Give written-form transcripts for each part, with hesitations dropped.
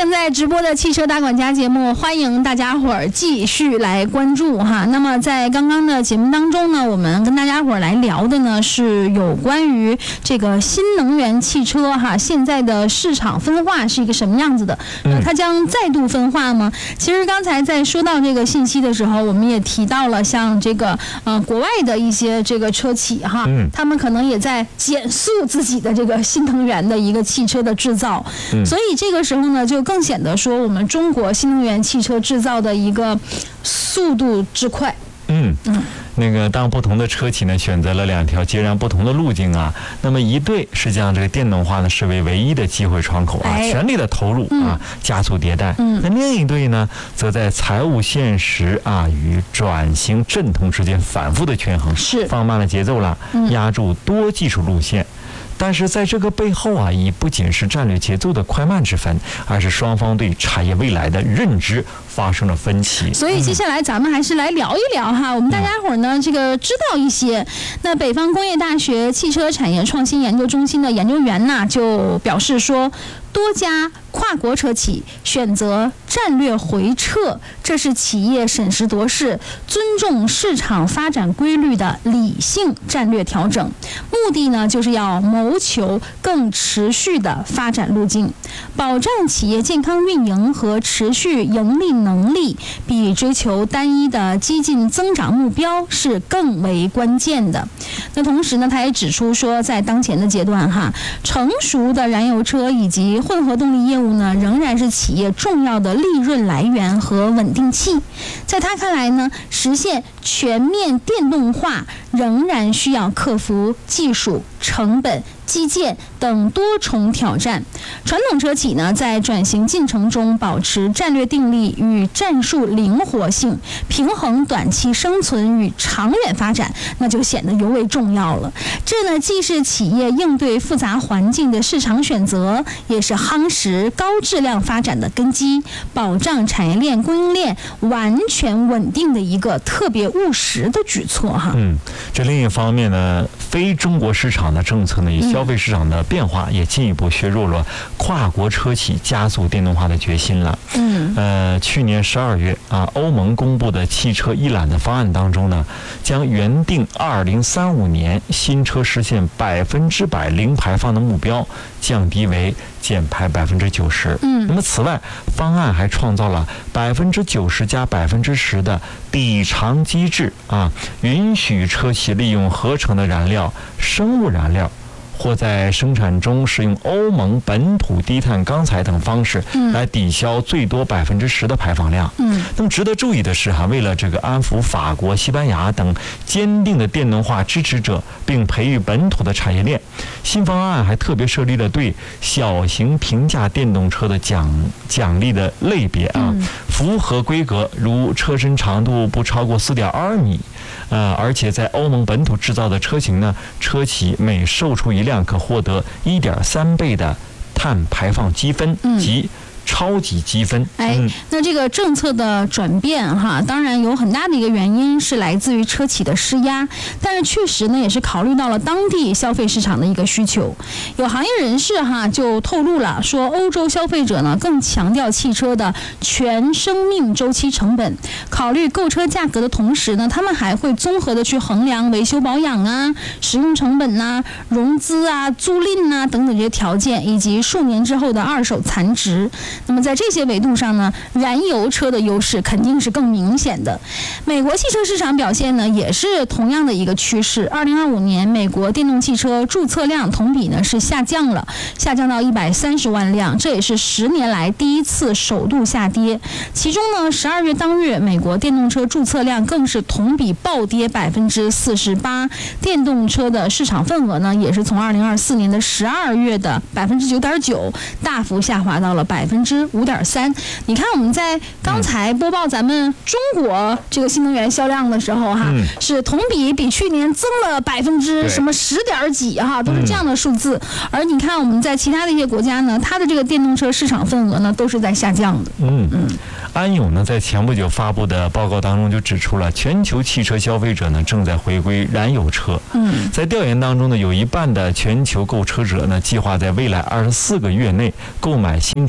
正在直播的汽车大管家节目，欢迎大家伙儿继续来关注哈。那么在刚刚的节目当中呢，我们跟大家伙儿来聊的呢是有关于这个新能源汽车哈，现在的市场分化是一个什么样子的？它将再度分化吗？其实刚才在说到这个信息的时候，我们也提到了像这个国外的一些这个车企哈，他们可能也在减速自己的这个新能源的一个汽车的制造，所以这个时候呢，就更显得说我们中国新能源汽车制造的一个速度之快。 那个当不同的车企呢选择了两条截然不同的路径啊，那么一队是将这个电动化呢视为唯一的机会窗口啊，全力的投入啊，加速迭代。那另一队呢，则在财务现实啊与转型阵痛之间反复的权衡，放慢了节奏了，压住多技术路线。但是在这个背后啊，已不仅是战略节奏的快慢之分，而是双方对产业未来的认知发生了分歧。 所以接下来咱们还是来聊一聊哈，我们大家伙儿呢这个知道一些。那北方工业大学汽车产业创新研究中心的研究员呢就表示说，多家跨国车企选择战略回撤，这是企业审时度势、尊重市场发展规律的理性战略调整。目的呢，就是要谋求更持续的发展路径，保障企业健康运营和持续盈利能力，比追求单一的激进增长目标是更为关键的。那同时呢，他也指出说，在当前的阶段哈，成熟的燃油车以及混合动力业务呢，仍然是企业重要的利润来源和稳定器。在他看来呢，实现全面电动化仍然需要克服技术、成本、基建等多重挑战。传统车企呢，在转型进程中保持战略定力与战术灵活性，平衡短期生存与长远发展，那就显得尤为重要了。这呢，既是企业应对复杂环境的市场选择，也是夯实高质量发展的根基，保障产业链供应链完全稳定的一个特别务实的举措哈。 这另一方面呢，非中国市场的政策呢，以消费市场的变化也进一步削弱了跨国车企加速电动化的决心了。去年12月啊，欧盟公布的汽车一揽子方案当中呢，将原定2035年新车实现100%零排放的目标降低为减排90%。那么此外，方案还创造了90%加10%的抵偿机制啊，允许车企利用合成的燃料、生物燃料，或在生产中使用欧盟本土低碳钢材等方式来抵消最多10%的排放量。那么值得注意的是为了这个安抚法国、西班牙等坚定的电动化支持者，并培育本土的产业链，新方案还特别设立了对小型平价电动车的奖励的类别啊，符合规格如车身长度不超过4.2米。而且在欧盟本土制造的车型呢，车企每售出一辆可获得1.3倍的碳排放积分及超级积分。 那这个政策的转变哈，当然有很大的一个原因是来自于车企的施压，但是确实呢也是考虑到了当地消费市场的一个需求。有行业人士哈就透露了说，欧洲消费者呢更强调汽车的全生命周期成本，考虑购车价格的同时呢，他们还会综合的去衡量维修保养啊、使用成本啊、融资啊、租赁啊等等这些条件，以及数年之后的二手残值。那么在这些维度上呢，燃油车的优势肯定是更明显的。美国汽车市场表现呢，也是同样的一个趋势。2025年，美国电动汽车注册量同比呢是下降到130万辆，这也是10年来第一次首度下跌。其中呢，12月当月，美国电动车注册量更是同比暴跌48%，电动车的市场份额呢，也是从2024年的12月的9.9%大幅下滑到了5.3%。你看我们在刚才播报咱们中国这个新能源销量的时候哈，是同比去年增了什么10点几哈，都是这样的数字。而你看我们在其他的一些国家呢，它的这个电动车市场份额呢都是在下降的。 安永呢在前不久发布的报告当中就指出了，全球汽车消费者呢正在回归燃油车。在调研当中呢，有一半的全球购车者呢计划在未来24个月内购买新车或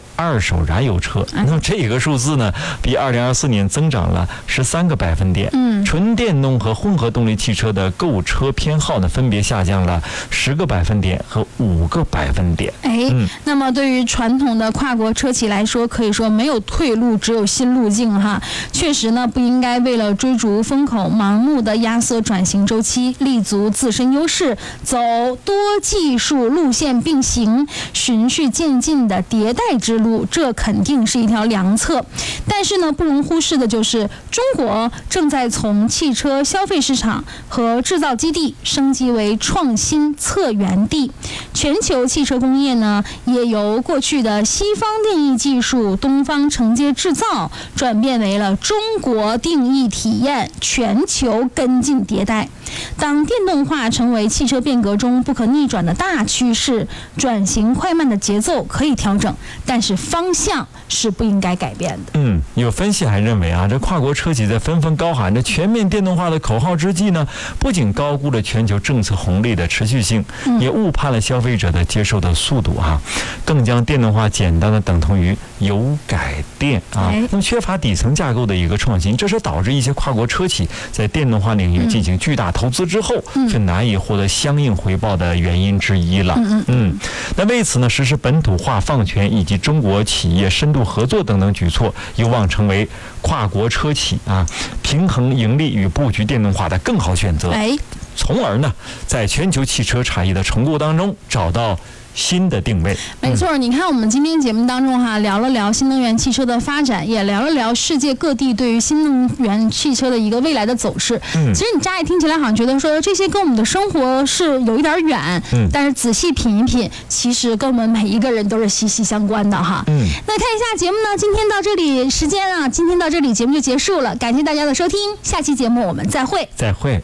二手燃油车。那么这个数字呢，比2024年增长了13个百分点。纯电动和混合动力汽车的购车偏好呢，分别下降了10个百分点和5个百分点。 那么对于传统的跨国车企来说，可以说没有退路，只有新路径哈。确实呢，不应该为了追逐风口，盲目的压缩转型周期，立足自身优势，走多技术路线并行、循序渐进的迭代之路，这肯定是一条良策。但是呢，不容忽视的就是中国正在从汽车消费市场和制造基地升级为创新策源地。全球汽车工业呢，也由过去的西方定义技术、东方承接制造，转变为了中国定义体验、全球跟进迭代。当电动化成为汽车变革中不可逆转的大趋势，转型快慢的节奏可以调整，但是方向是不应该改变的。 有分析还认为啊，这跨国车企在纷纷高喊着全面电动化的口号之际呢，不仅高估了全球政策红利的持续性，也误判了消费者的接受的速度啊，更将电动化简单的等同于油改电啊。那么缺乏底层架构的一个创新，这是导致一些跨国车企在电动化领域进行巨大投资之后，却难以获得相应回报的原因之一了。那为此呢，实施本土化放权以及中国企业深度合作等等举措，有望成为跨国车企啊平衡盈利与布局电动化的更好选择，从而呢，在全球汽车产业的重构当中找到新的定位。 没错，你看我们今天节目当中哈，聊了聊新能源汽车的发展，也聊了聊世界各地对于新能源汽车的一个未来的走势。其实你乍一听起来好像觉得说这些跟我们的生活是有一点远，但是仔细品一品，其实跟我们每一个人都是息息相关的哈。那看一下节目呢，今天到这里时间啊，今天到这里节目就结束了，感谢大家的收听，下期节目我们再会。 再会。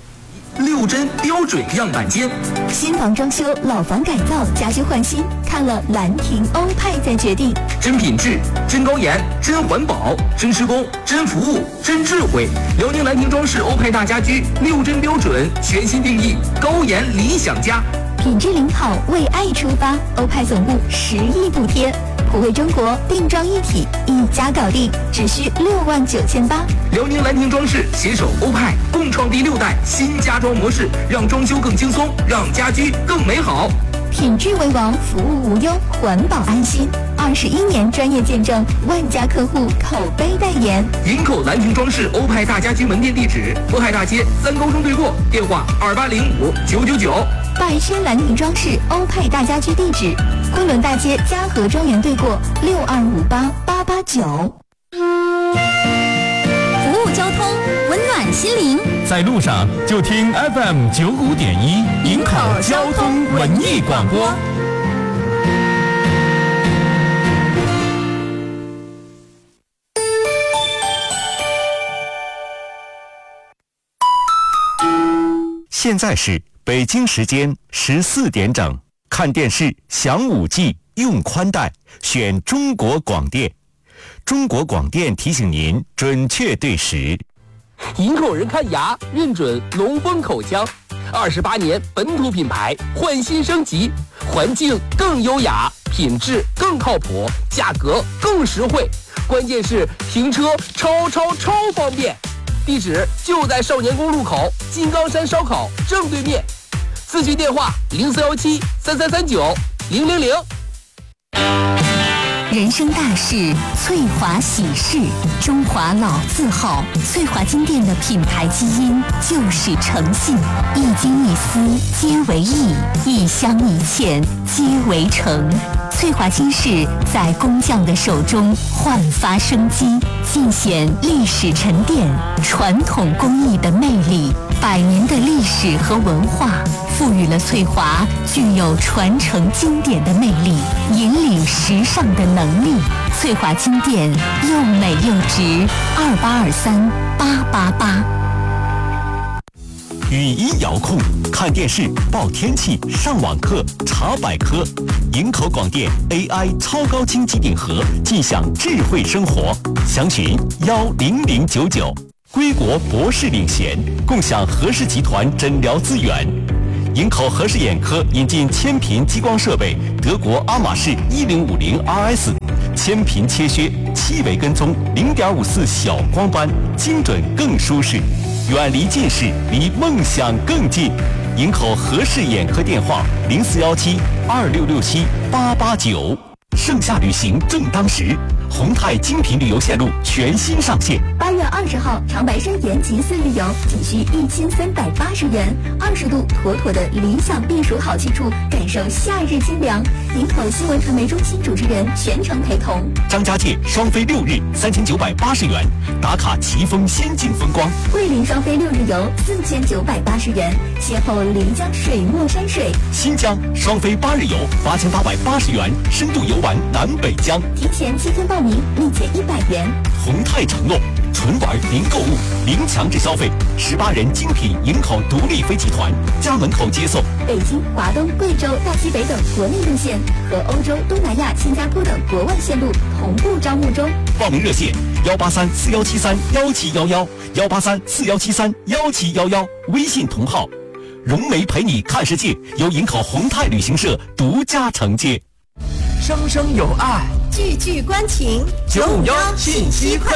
6针标准样板间， 新房装修、老房改造、家居换新，看了兰亭欧派再决定。 真品质、真高颜、真环保、真施工、真服务、真智慧。辽宁兰亭装饰欧派大家居6针标准全新定义，高颜理想家。 品质领跑，为爱出发，欧派总部10亿补贴，普惠中国，定妆一体，一家搞定，只需69800。 辽宁兰亭装饰携手欧派，共创第6代新家装模式，让装修更轻松，让家居更美好。 品质为王，服务无忧，环保安心，21年专业见证，万家客户口碑代言。 营口兰亭装饰欧派大家居门店地址：渤海大街3高中对过，电话28059999。 百轩兰亭装饰欧派大家居地址：昆仑大街嘉禾庄园对过，6258889。 服务交通，温暖心灵， 在路上就听 FM95.1营口交通文艺广播。 现在是北京时间14点整，看电视享5G，用宽带，选中国广电。中国广电提醒您准确对时。 营口人看牙认准龙峰口腔，28年本土品牌换新升级，环境更优雅，品质更靠谱，价格更实惠，关键是停车超方便。地址就在少年宫路口金刚山烧烤正对面，咨询电话0417333900。 人生大事，翠华喜事，中华老字号，翠华金店的品牌基因就是诚信，一金一丝皆为义，一香一欠皆为诚。翠华金饰在工匠的手中焕发生机，尽显历史沉淀、传统工艺的魅力。100年的历史和文化，赋予了翠华具有传承经典的魅力，引领时尚的能力。翠华金店又美又值，28238888。 语音遥控，看电视、报天气、上网课、查百科。营口广电 AI 超高清机顶盒，尽享智慧生活。详询10099。归国博士领衔，共享和氏集团诊疗资源。营口和氏眼科引进千频激光设备，德国阿玛士1050RS， 千频切削，细微跟踪0.54小光斑，精准更舒适。远离近视，离梦想更近。营口合适眼科电话041726678889。盛夏旅行正当时，宏泰精品旅游线路全新上线。 8月20号，长白山延吉4日游仅需1380元，20度妥妥的理想避暑好去处，感受夏日清凉。营口新闻传媒中心主持人全程陪同。 张家界双飞6日3980元，打卡奇峰仙境风光。 桂林双飞6日游4980元，邂逅漓江水墨山水。 新疆双飞8日游8880元，深度游玩南北疆。 提前7天报名，立减100元。 宏泰承诺，纯玩零购物，零强制消费。18人精品营口独立飞集团，家门口接送。 北京、华东、贵州、大西北等国内路线和欧洲、东南亚、新加坡等国外线路同步招募中。 报名热线18341731711，18341731711，微信同号。融媒陪你看世界，由营口宏泰旅行社独家承接。 声声有爱， 句句关情 951信息快